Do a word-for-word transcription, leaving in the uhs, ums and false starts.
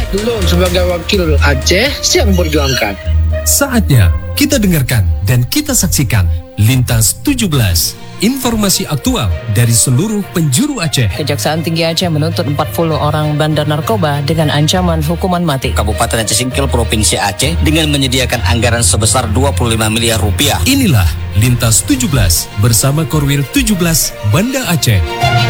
Lun sebagai wakil Aceh siap memperjuangkan. Saatnya kita dengarkan dan kita saksikan Lintas tujuh belas. Informasi aktual dari seluruh penjuru Aceh. Kejaksaan Tinggi Aceh menuntut empat puluh orang bandar narkoba dengan ancaman hukuman mati. Kabupaten Aceh Singkil Provinsi Aceh dengan menyediakan anggaran sebesar dua puluh lima miliar rupiah. Inilah Lintas tujuh belas bersama Korwil tujuh belas Banda Aceh.